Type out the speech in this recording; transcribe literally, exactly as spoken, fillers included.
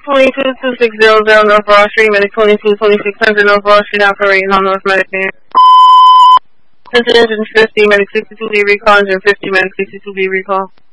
twenty-two two six zero zero North Broad Street, Medic twenty-two twenty-six hundred North Broad Street, operating on North Medic there. Engine fifty, Medic sixty-two B recall, Engine fifty, Medic sixty-two B recall.